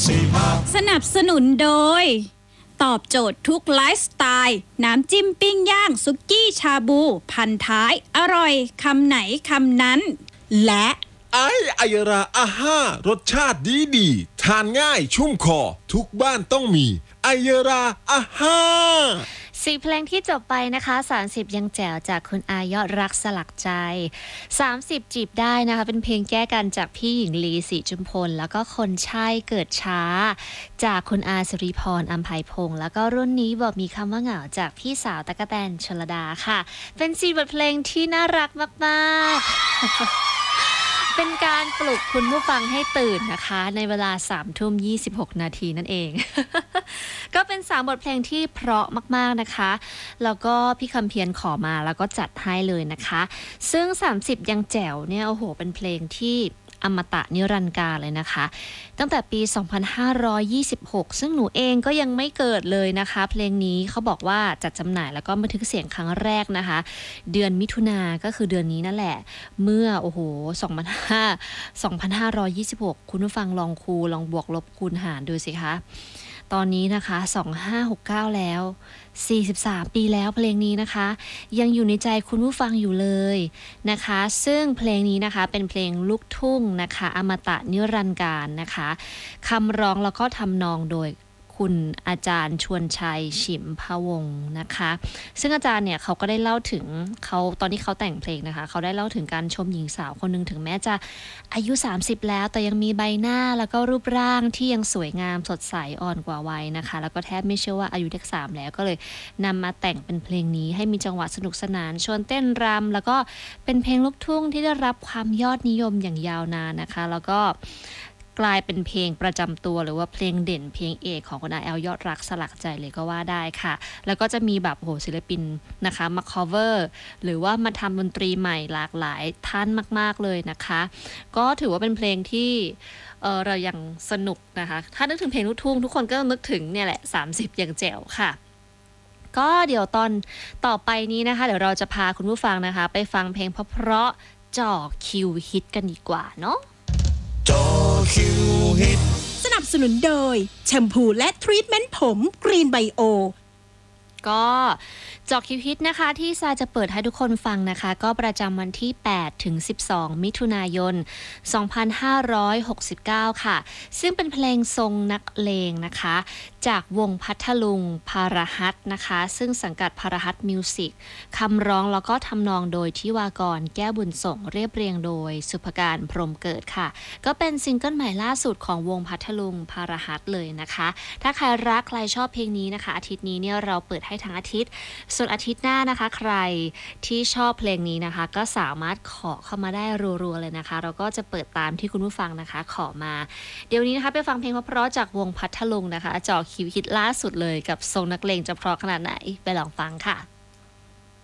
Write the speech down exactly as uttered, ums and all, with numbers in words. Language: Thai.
สนับสนุนโดยตอบโจทย์ทุกไลฟ์สไตล์น้ำจิ้มปิ้งย่างซุกี้ชาบูพันท้ายอร่อยคำไหนคำนั้นและไอไอราอาห้ารสชาติดีดีทานง่ายชุ่มคอทุกบ้านต้องมีไอราอาห้าสี่เพลงที่จบไปนะคะสามสิบยังแจ๋วจากคุณอายอดรักสลักใจสามสิบจีบได้นะคะเป็นเพลงแก้กันจากพี่หญิงลีศรีจุมพลแล้วก็คนใช่เกิดช้าจากคุณอาสุริพรอัมไพพงษ์แล้วก็รุ่นนี้บอกมีคำว่าเหงาจากพี่สาวตะกะแตนชลดาค่ะเป็นสี่บทเพลงที่น่ารักมากๆ เป็นการปลุกคุณผู้ฟังให้ตื่นนะคะในเวลาสามทุ่มยี่สิบหกนาทีนั่นเอง ก็เป็นสามบทเพลงที่เพราะมากๆนะคะแล้วก็พี่คำเพียรขอมาแล้วก็จัดให้เลยนะคะซึ่งสามสิบยังแจ๋วเนี่ยโอ้โหเป็นเพลงที่อมตะนิรันดร์กาลเลยนะคะตั้งแต่ปีสองพันห้าร้อยยี่สิบหกซึ่งหนูเองก็ยังไม่เกิดเลยนะคะเพลงนี้เขาบอกว่าจัดจำหน่ายแล้วก็บันทึกเสียงครั้งแรกนะคะเดือนมิถุนาก็คือเดือนนี้นั่นแหละเมื่อโอ้โหสองพันห้าร้อยยี่สิบหกคุณผู้ฟังลองคูลองบวกลบคูณหารดูสิคะตอนนี้นะคะสองพันห้าร้อยหกสิบเก้าแล้วสี่สิบสามปีแล้วเพลงนี้นะคะยังอยู่ในใจคุณผู้ฟังอยู่เลยนะคะซึ่งเพลงนี้นะคะเป็นเพลงลูกทุ่งนะคะอมตะนิรันดร์กาลนะคะคำร้องแล้วก็ทำนองโดยคุณอาจารย์ชวนชัยฉิมพวงศ์นะคะซึ่งอาจารย์เนี่ยเขาก็ได้เล่าถึงเขาตอนที่เขาแต่งเพลงนะคะเขาได้เล่าถึงการชมหญิงสาวคนนึงถึงแม้จะอายุสามสิบแล้วแต่ยังมีใบหน้าแล้วก็รูปร่างที่ยังสวยงามสดใสอ่อนกว่าวัยนะคะแล้วก็แทบไม่เชื่อว่าอายุเลขสามแล้วก็เลยนำมาแต่งเป็นเพลงนี้ให้มีจังหวะสนุกสนานชวนเต้นรำแล้วก็เป็นเพลงลูกทุ่งที่ได้รับความยอดนิยมอย่างยาวนานนะคะแล้วก็กลายเป็นเพลงประจำตัวหรือว่าเพลงเด่นเพลงเอกของคุณอาแอลยอดรักสลักใจเลยก็ว่าได้ค่ะแล้วก็จะมีแบบโหศิลปินนะคะมา cover หรือว่ามาทำดนตรีใหม่หลากหลายท่านมากๆเลยนะคะก็ถือว่าเป็นเพลงที่เออเรายังสนุกนะคะถ้านึกถึงเพลงลูกทุ่งทุกคนก็นึกถึงเนี่ยแหละสามสิบอย่างแจ๋วค่ะก็เดี๋ยวตอนต่อไปนี้นะคะเดี๋ยวเราจะพาคุณผู้ฟังนะคะไปฟังเพลงเพราะๆจ่อคิวฮิตกันดีกว่าเนาะสนับสนุนโดยแชมพูและทรีทเมนต์ผมกรีนไบโอก็จอคิวฮิตนะคะที่ซาจะเปิดให้ทุกคนฟังนะคะก็ประจำวันที่แปดถึงสิบสองมิถุนายนสองพันห้าร้อยหกสิบเก้าค่ะซึ่งเป็นเพลงทรงนักเลงนะคะจากวงพัทลุงพารหัสนะคะซึ่งสังกัดพารหัสมิวสิกคำร้องแล้วก็ทำนองโดยทิวากรแก้วบุญส่งเรียบเรียงโดยสุภการพรหมเกิดค่ะก็เป็นซิงเกิลใหม่ล่าสุดของวงพัทลุงพารหัสเลยนะคะถ้าใครรักใครชอบเพลงนี้นะคะอาทิตย์นี้เนี่ยเราเปิดให้ทั้งอาทิตย์ส่วนอาทิตย์หน้านะคะใครที่ชอบเพลงนี้นะคะก็สามารถขอเข้ามาได้รัวๆเลยนะคะเราก็จะเปิดตามที่คุณผู้ฟังนะคะขอมาเดี๋ยวนี้นะคะไปฟังเพลงเพราะๆจากวงพัทลุงนะคะจ่อคิวฮิตล่าสุดเลยกับทรงนักเลงจะเพราะขนาดไหนไปลองฟังค่ะ